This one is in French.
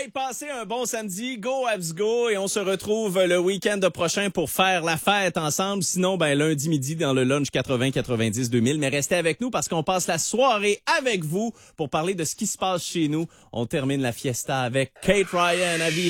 Hey, passez un bon samedi. Go Habs Go. Et on se retrouve le week-end prochain pour faire la fête ensemble. Sinon, lundi midi dans le lunch 80-90-2000. Mais restez avec nous parce qu'on passe la soirée avec vous pour parler de ce qui se passe chez nous. On termine la fiesta avec Kate Ryan.